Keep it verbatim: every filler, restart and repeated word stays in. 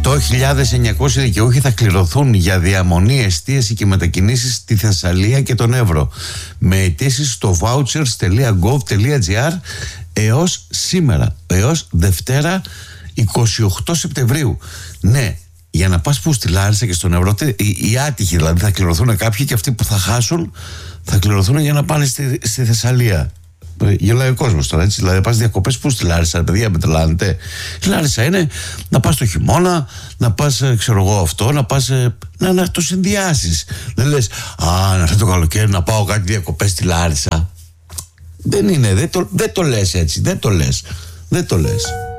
οκτώ χιλιάδες εννιακόσιοι δικαιούχοι θα κληρωθούν για διαμονή, εστίαση και μετακινήσεις στη Θεσσαλία και τον Εύρο με αιτήσεις στο vouchers τελεία gov τελεία gr έως σήμερα, έως Δευτέρα εικοστή όγδοη Σεπτεμβρίου. Ναι, για να πας που στη Λάρισα και στον Εύρο, οι, οι άτυχοι δηλαδή θα κληρωθούν κάποιοι, και αυτοί που θα χάσουν θα κληρωθούν για να πάνε στη, στη Θεσσαλία. Γελάει ο κόσμος τώρα, έτσι. Δηλαδή, πας διακοπές πού στη Λάρισα, παιδιά, με τρελάνετε. Η Λάρισα είναι να πας το χειμώνα, να πας, ξέρω εγώ, αυτό, να πας. Να, να το συνδυάσεις. Δεν λες, α, να έρθει το καλοκαίρι να πάω κάτι διακοπές στη Λάρισα. Δεν είναι, δεν το, δεν το λες έτσι, δεν το λες. Δεν το λες.